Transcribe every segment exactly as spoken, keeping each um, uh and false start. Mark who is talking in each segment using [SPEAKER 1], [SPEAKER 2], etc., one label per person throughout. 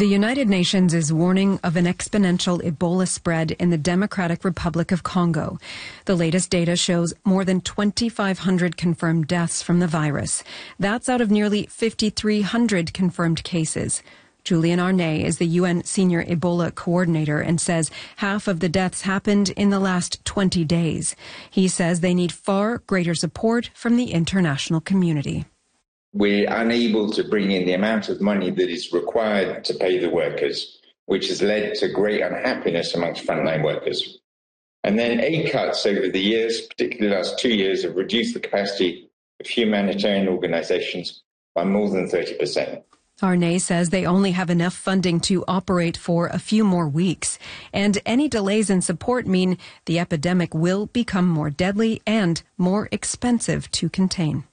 [SPEAKER 1] The United Nations is warning of an exponential Ebola spread in the Democratic Republic of Congo. The latest data shows more than twenty-five hundred confirmed deaths from the virus. That's out of nearly fifty-three hundred confirmed cases. Julian Arnay is the U N Senior Ebola Coordinator and says half of the deaths happened in the last twenty days. He says they need far greater support from the international community.
[SPEAKER 2] We're unable to bring in the amount of money that is required to pay the workers, which has led to great unhappiness amongst frontline workers. And then aid cuts over the years, particularly the last two years, have reduced the capacity of humanitarian organizations by more than thirty percent.
[SPEAKER 1] Arnay says they only have enough funding to operate for a few more weeks, and any delays in support mean the epidemic will become more deadly and more expensive to contain.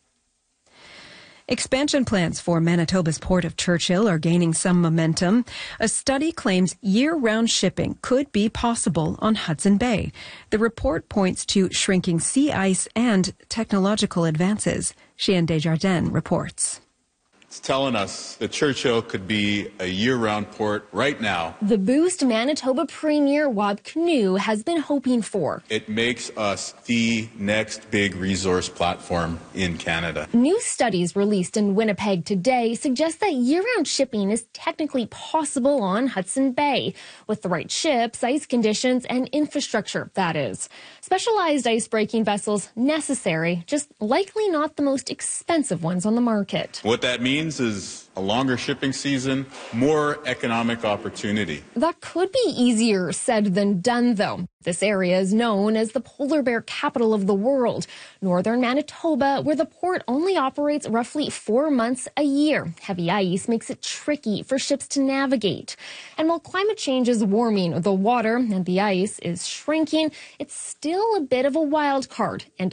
[SPEAKER 1] Expansion plans for Manitoba's Port of Churchill are gaining some momentum. A study claims year-round shipping could be possible on Hudson Bay. The report points to shrinking sea ice and technological advances. Chien Desjardins reports.
[SPEAKER 3] It's telling us that Churchill could be a year-round port right now.
[SPEAKER 4] The boost Manitoba Premier Wab Kinew has been hoping for.
[SPEAKER 3] It makes us the next big resource platform in Canada.
[SPEAKER 4] New studies released in Winnipeg today suggest that year-round shipping is technically possible on Hudson Bay, with the right ships, ice conditions, and infrastructure, that is. Specialized ice-breaking vessels necessary, just likely not the most expensive ones on the market.
[SPEAKER 3] What that means is a longer shipping season, more economic opportunity.
[SPEAKER 4] That could be easier said than done, though. This area is known as the polar bear capital of the world, northern Manitoba, where the port only operates roughly four months a year. Heavy ice makes it tricky for ships to navigate. And while climate change is warming the water and the ice is shrinking, it's still a bit of a wild card and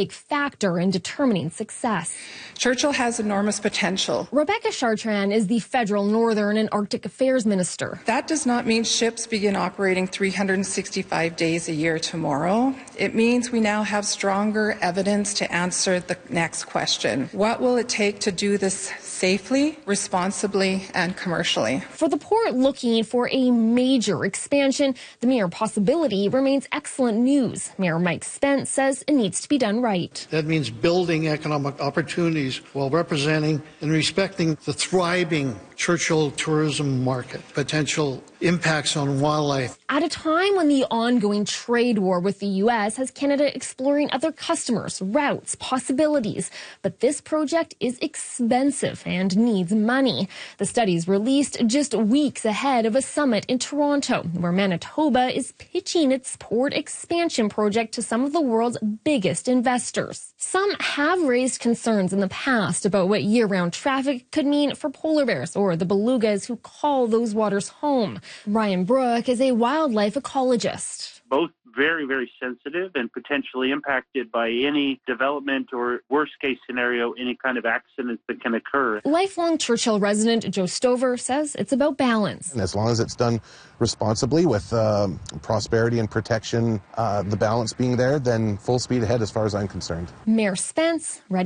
[SPEAKER 4] big factor in determining success.
[SPEAKER 5] Churchill has enormous potential.
[SPEAKER 4] Rebecca Chartrand is the federal Northern and Arctic Affairs Minister.
[SPEAKER 5] That does not mean ships begin operating three hundred sixty-five days a year tomorrow. It means we now have stronger evidence to answer the next question. What will it take to do this safely, responsibly, and commercially?
[SPEAKER 4] For the port looking for a major expansion, the mere possibility remains excellent news. Mayor Mike Spence says it needs to be done right.
[SPEAKER 6] That means building economic opportunities while representing and respecting the thriving Churchill tourism market, potential impacts on wildlife.
[SPEAKER 4] At a time when the ongoing trade war with the U S has Canada exploring other customers, routes, possibilities. But this project is expensive and needs money. The study's released just weeks ahead of a summit in Toronto, where Manitoba is pitching its port expansion project to some of the world's biggest investors. Some have raised concerns in the past about what year-round traffic could mean for polar bears or the belugas who call those waters home. Ryan Brook is a wildlife ecologist.
[SPEAKER 7] Both very, very sensitive and potentially impacted by any development or worst-case scenario, any kind of accidents that can occur.
[SPEAKER 4] Lifelong Churchill resident Joe Stover says it's about balance.
[SPEAKER 8] And as long as it's done responsibly with uh, prosperity and protection, uh, the balance being there, then full speed ahead as far as I'm concerned.
[SPEAKER 4] Mayor Spence, ready.